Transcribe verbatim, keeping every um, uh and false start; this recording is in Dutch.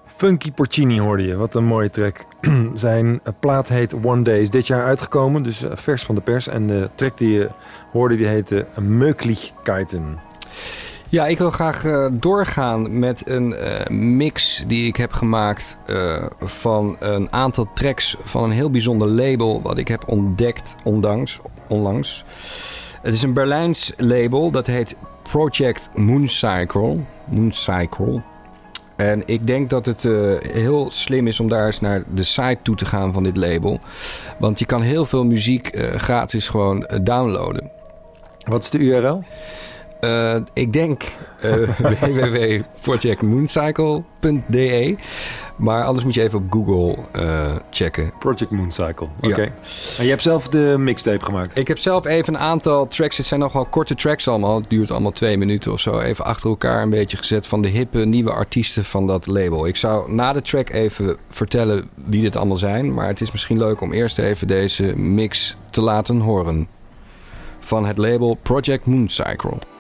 Funky Porcini hoorde je, wat een mooie track. Zijn plaat heet One Day, is dit jaar uitgekomen, dus uh, vers van de pers. En de track die je hoorde, die heette Möglichkeiten. Ja, ik wil graag uh, doorgaan met een uh, mix die ik heb gemaakt uh, van een aantal tracks van een heel bijzonder label wat ik heb ontdekt ondanks, onlangs. Het is een Berlijns label, dat heet Project Mooncycle. Mooncycle. En ik denk dat het uh, heel slim is om daar eens naar de site toe te gaan van dit label. Want je kan heel veel muziek uh, gratis gewoon uh, downloaden. Wat is de U R L? Uh, ik denk uh, w w w punt project mooncycle punt d e. Maar anders moet je even op Google uh, checken. Project Mooncycle, oké. Okay. Ja. En je hebt zelf de mixtape gemaakt? Ik heb zelf even een aantal tracks. Het zijn nogal korte tracks allemaal. Het duurt allemaal twee minuten of zo. Even achter elkaar een beetje gezet van de hippe nieuwe artiesten van dat label. Ik zou na de track even vertellen wie dit allemaal zijn. Maar het is misschien leuk om eerst even deze mix te laten horen. Van het label Project Mooncycle.